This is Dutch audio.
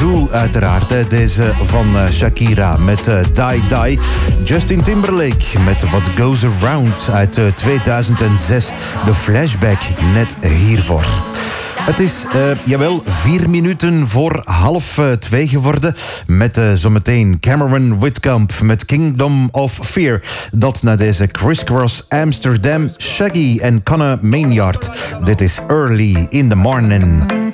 Zoo uiteraard. Hè. Deze van Shakira met Die Die. Justin Timberlake met What Goes Around uit 2006. De flashback net hiervoor. Het is, 4 minuten voor 1:30 geworden. Met zometeen Cameron Whitcomb met Kingdom of Fear. Dat na deze Crisscross Amsterdam, Shaggy en Conor Maynard. Dit is Early in the Morning.